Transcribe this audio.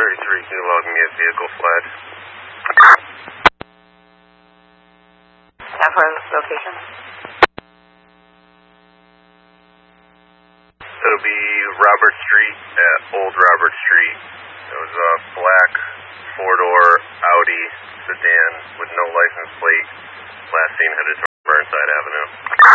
33, can you log me a vehicle flag? For location? It'll be Robert Street at Old Robert Street. It was a black four-door Audi sedan with no license plate. Last seen headed toward Burnside Avenue.